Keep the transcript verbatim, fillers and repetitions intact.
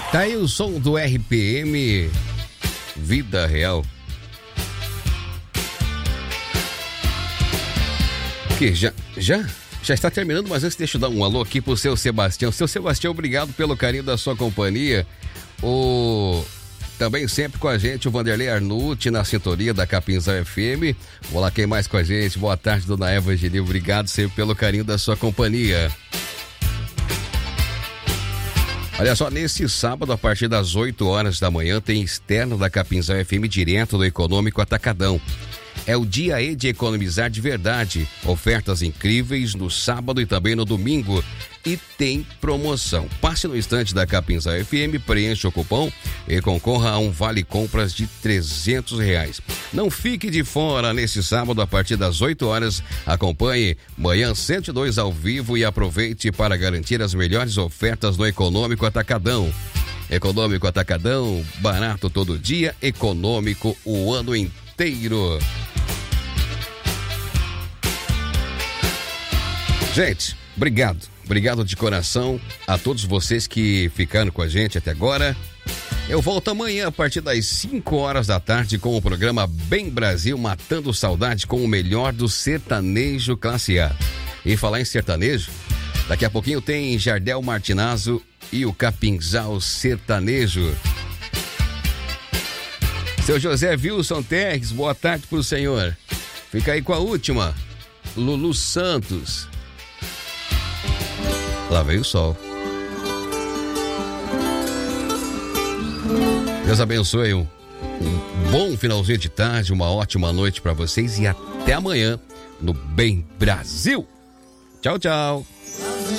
Tá aí o som do R P M Vida Real. Que já, já, já está terminando, mas antes deixa eu dar um alô aqui pro seu Sebastião. Seu Sebastião, obrigado pelo carinho da sua companhia. O... Também sempre com a gente o Vanderlei Arnucci na sintonia da Capinzal F M. Vou lá, quem mais com a gente? Boa tarde, dona Eva Angelil. Obrigado sempre pelo carinho da sua companhia. Olha só, nesse sábado, a partir das oito horas da manhã, tem externo da Capinzal F M direto do Econômico Atacadão. É o dia aí de economizar de verdade. Ofertas incríveis no sábado e também no domingo. E tem promoção. Passe no estande da Capinzal F M, preencha o cupom e concorra a um vale compras de trezentos reais. Não fique de fora nesse sábado a partir das oito horas. Acompanhe Manhã cento e dois ao vivo e aproveite para garantir as melhores ofertas do Econômico Atacadão. Econômico Atacadão, barato todo dia, econômico o ano inteiro. Gente, obrigado. Obrigado de coração a todos vocês que ficaram com a gente até agora. Eu volto amanhã a partir das cinco horas da tarde com o programa Bem Brasil, matando saudade com o melhor do sertanejo classe A. E falar em sertanejo, daqui a pouquinho tem Jardel Martinazzo e o Capinzal Sertanejo. Seu José Wilson Terres, boa tarde pro senhor. Fica aí com a última, Lulu Santos. Lá veio o sol. Deus abençoe, um, um bom finalzinho de tarde, uma ótima noite para vocês e até amanhã no Bem Brasil. Tchau, tchau.